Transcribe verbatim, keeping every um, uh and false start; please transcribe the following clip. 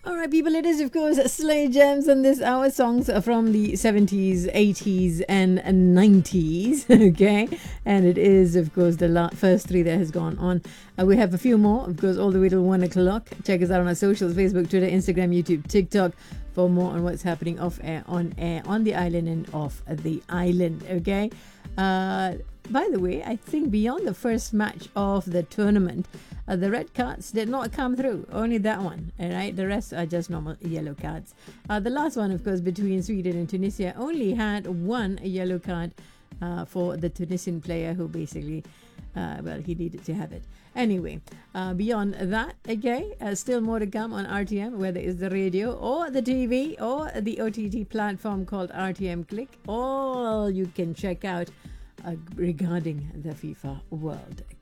All right, people, it is, of course, Slay Gems on this hour. Songs from the seventies, eighties, and nineties. Okay. And it is, of course, the la- first three that has gone on. Uh, we have a few more, of course, all the way till one o'clock. Check us out on our socials: Facebook, Twitter, Instagram, YouTube, TikTok, for more on what's happening off air, on air, on the island, and off the island. Okay. Uh, by the way, I think beyond the first match of the tournament, uh, the red cards did not come through. Only that one, all right? The rest are just normal yellow cards. Uh, the last one, of course, between Sweden and Tunisia, only had one yellow card uh, for the Tunisian player who basically, uh, well, he needed to have it. Anyway, uh, beyond that, okay, uh, still more to come on R T M, whether it's the radio or the T V or the O T T platform called R T M Click. All you can check out uh, regarding the FIFA World